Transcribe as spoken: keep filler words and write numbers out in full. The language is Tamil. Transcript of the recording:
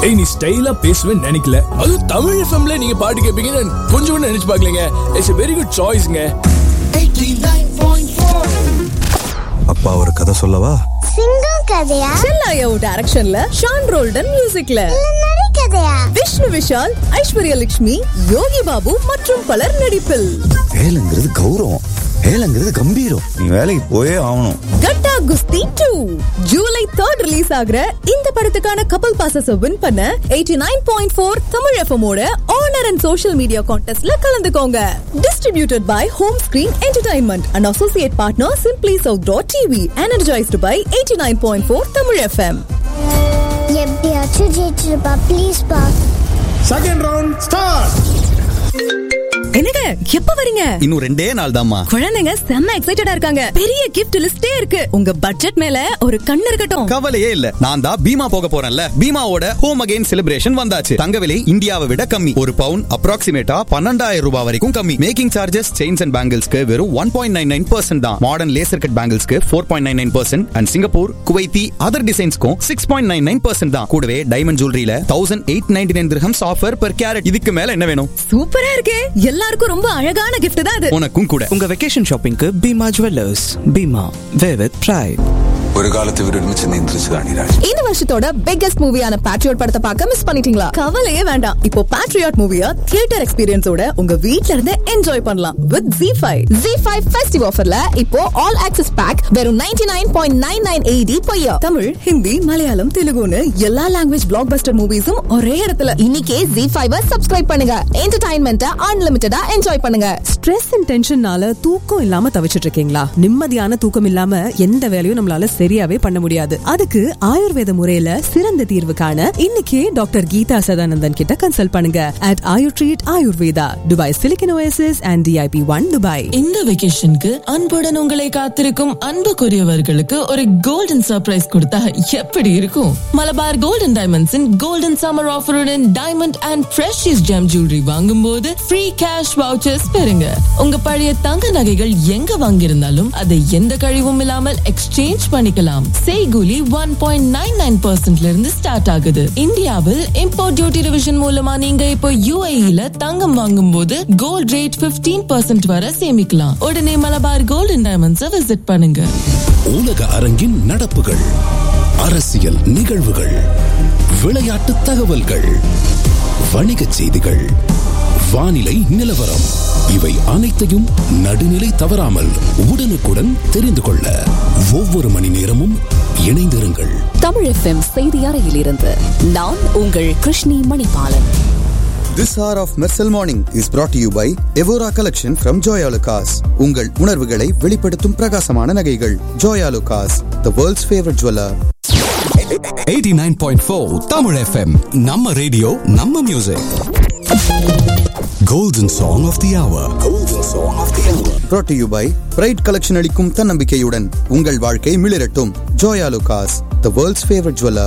ஏய் நீ ஸ்டைலா பேசுவேன்னு நினைக்கல, அது தமிழ் எஃப்எம்ல நீங்க பாட்டு கேட்பீங்கன்னு கொஞ்சம் கூட நினைச்சு பார்க்கலங்க. It's a very good choiceங்க. அப்பா ஒரு கதை சொல்லவா? சிங்கம் கதையா? செல்லாயோ டைரக்ஷன்ல ஷான் ரோல்டன் மியூசிக்ல நரி கதையா? விஷ்ணு விஷால், ஐஸ்வர்யா லட்சுமி, யோகி பாபு மற்றும் பலர் நடிப்பில். வேலைங்கிறது கௌரவம், வேலைங்கிறது கம்பீரம். நீ வேலைக்கு போயே ஆகணும். கட்டா குஸ்தி டூ ஜூலை தேர்ட் ரிலீஸ் ஆகுற இந்த படத்துக்கான கப்பல் பாசஸ் வின் பண்ண eighty nine point four Tamil FM ஓட ஆனர் அண்ட் சோஷியல் மீடியா கான்டெஸ்ட்ல கலந்துக்கோங்க. Distributed by home screen entertainment and associate partner simply south dot TV. Energised by eighty nine point four Tamil FM. எப்படியாச்சும் ஜெயிச்சிருப்பா ப்ளீஸ் பா. Second round start. என்னங்க எப்ப வரீங்க? இன்னும் ரெண்டே நாள் தான்மா. குழந்தைங்க செம்ம எக்ஸைட்டடா இருக்காங்க. பெரிய கிஃப்ட் லிஸ்டே இருக்கு. உங்க பட்ஜெட் மேல ஒரு கண்ணு இருக்கட்டும். கவலையே இல்ல, நான் தான் பீமா போக போறேன்ல. பீமாவோட ஹோம் அகைன் செலிப்ரேஷன் வந்தாச்சு. தங்க விலை இந்தியாவை விட கம்மி. ஒரு பவுன் அப்ராக்சிமேட்டா பன்னெண்டாயிரம் ரூபாய் வரைக்கும் கம்மி. மேக்கிங் சார்ஜஸ் செயின்ஸ் அண்ட் பேங்கிள்ஸ்க்கு வெறும் one point nine nine percent தான். Modern laser cut பேங்கிள்ஸ்க்கு four point nine nine percent and Singapore, Kuwaiti, other டிசைன்ஸ்க்கும் six point nine nine percent தான். கூடவே diamond ஜுவல்லரியில thousand eight ninety nine dirhams offer per carrot. இதுக்கு மேல என்ன வேணும்? சூப்பரா இருக்கே. எல்லாருக்கும் ரொம்ப அழகான gift தான் இது. உனக்கும் கூட. உங்க vacation ஷாப்பிங்க்கு Bima jewellers. Bima way with fried. ஒரு காலத்தை விரும்பிச்சு நின்றுச்சுதான் நீராஜ். இந்த வருஷத்தோட பிக்கெஸ்ட் மூவியான பேட்ரியாட் படத்தை பார்க்க மிஸ் பண்ணிட்டீங்களா? கவலையே வேண்டாம். இப்போ பேட்ரியாட் மூவியா தியேட்டர் எக்ஸ்பீரியன்ஸோட உங்க வீட்ல இருந்து என்ஜாய் பண்ணலாம் with Zee five. Zee five festive ஆஃபர்ல இப்போ ஆல் ஆக்சஸ் பேக் வெறும் ninety nine point nine nine eighty பையா. தமிழ், ஹிந்தி, மலையாளம், தெலுங்குன்னு எல்லா லாங்குவேஜ் பிளாக் பஸ்டர் மூவிஸும் ஒரே இடத்துல. இன்னைக்கே ஜீ ஃபைவ் சப்ஸ்கிரைப் பண்ணுங்க. என்டர்டைன்மெண்ட்டை அன்லிமிட்டடா என்ஜாய் பண்ணுங்க. ஸ்ட்ரெஸ் அண்ட் டென்ஷன்னால தூக்கம் இல்லாம தவிச்சிட்டு இருக்கீங்களா? நிம்மதியான தூக்கம் இல்லாம எந்த வேலையும் நம்மளால சரியாவே பண்ண முடியாது. அதுக்கு ஆயுர்வேத முறையில சிறந்த தீர்வு காண இன்னைக்கே டாக்டர் கீதா சதானந்தன் கிட்ட கன்சல்ட் பண்ணுங்க. at ஆயுர்ட்ரீட் Ayurveda, Dubai silicon OSS and D I P one Dubai. இந்த வெகேஷனுக்கு அன்புடன் உங்களை காத்திருக்கும் அன்புக்குரியவர்களுக்கு ஒரு கோல்டன் சர்ப்ரைஸ் கொடுத்தா எப்படி இருக்கும்? Malabar golden டைமண்ட்ஸின் golden summer ஆஃபருடன் diamond and precious GeM jewellery வாங்கும் போது ஃப்ரீ கேஷ் வவுச்சர்ஸ் பெறுங்க. உங்க பழைய தங்க நகைகள் எங்க வாங்கியிருந்தாலும் அதை எந்த கழிவும் இல்லாமல் எக்ஸ்சேஞ்ச் பண்ணிக்கலாம். செய்கூலி ஒன் பாயிண்ட் நைன் நைன் பர்சன்ட்ல இருந்து ஸ்டார்ட் ஆகுது. இந்தியாவில் இம்போர்ட் டியூட்டி ரிவிஷன் மூலமா நீங்க இப்போ யுஏஇல தங்கம் வாங்கும் போது கோல்ட் ரேட் பிப்டீன் பர்சன்ட் வரை சேமிக்கலாம். உடனே மலபார் கோல்டன் டைமண்ட்ஸை விசிட் பண்ணுங்க. உலக அரங்கின் நடப்புகள், அரசியல் நிகழ்வுகள், விளையாட்டு தகவல்கள், வணிகச் செய்திகள், வானிலை நிலவரம், இவை அனைத்தையும் நடுநிலை தவறாமல் உடனுக்குடன் தெரிந்து கொள்ள ஒவ்வொரு மணி நேரமும் இணைந்திருங்கள். தமிழ் எஃப்எம் செய்தி அறையிலிருந்து நான் உங்கள் Krishni Manibalan. This hour of Mersal Morning is brought to you by Evora Collection from Joya Lucas. உங்கள் உணர்வுகளை வெளிப்படுத்தும் பிரகாசமான நகைகள். Joya Lucas, the world's favorite jeweler. Eighty nine point four Tamil FM. நம்ம ரேடியோ, நம்ம music. Golden Song of the Hour. Golden Song of the Hour. Brought to you by Pride Collection அளிக்கும் தன்னம்பிக்கையுடன் உங்கள் வாழ்க்கை மிளிரட்டும். Joya Lucas, the world's favorite jeweler.